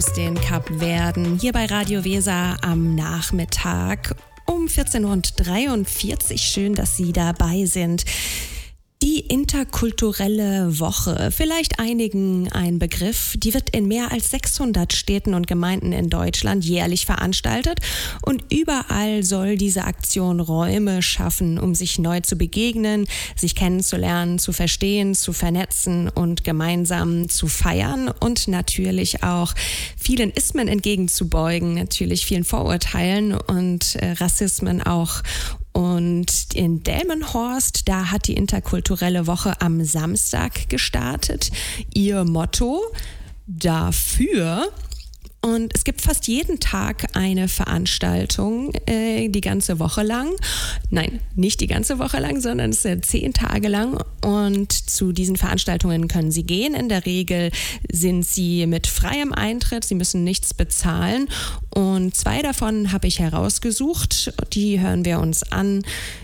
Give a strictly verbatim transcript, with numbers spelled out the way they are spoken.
aus den Kapverden hier bei Radio Weser am Nachmittag um vierzehn Uhr dreiundvierzig. Schön, dass Sie dabei sind. Die interkulturelle Woche, vielleicht einigen ein Begriff, die wird in mehr als sechshundert Städten und Gemeinden in Deutschland jährlich veranstaltet und überall soll diese Aktion Räume schaffen, um sich neu zu begegnen, sich kennenzulernen, zu verstehen, zu vernetzen und gemeinsam zu feiern und natürlich auch vielen Ismen entgegenzubeugen, natürlich vielen Vorurteilen und äh, Rassismen auch. Und in Delmenhorst, da hat die interkulturelle Woche am Samstag gestartet. Ihr Motto: dafür. Und es gibt fast jeden Tag eine Veranstaltung, äh, die ganze Woche lang. Nein, nicht die ganze Woche lang, sondern es ist zehn Tage lang. Und zu diesen Veranstaltungen können Sie gehen. In der Regel sind sie mit freiem Eintritt. Sie müssen nichts bezahlen. Und zwei davon habe ich herausgesucht. Die hören wir uns an.